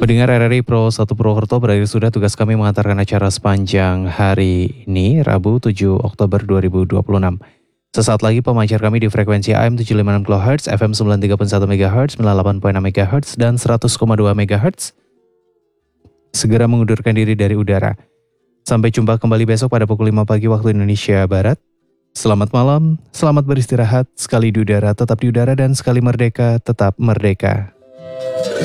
Pendengar RRI Pro 1 Purwokerto, berakhir sudah tugas kami mengantarkan acara sepanjang hari ini, Rabu 7 Oktober 2026. Sesaat lagi pemancar kami di frekuensi AM 756 kHz, FM 93.1 MHz, 98.6 MHz, dan 100,2 MHz. Segera mengundurkan diri dari udara. Sampai jumpa kembali besok pada pukul 5 pagi waktu Indonesia Barat. Selamat malam, selamat beristirahat, sekali di udara tetap di udara, dan sekali merdeka tetap merdeka.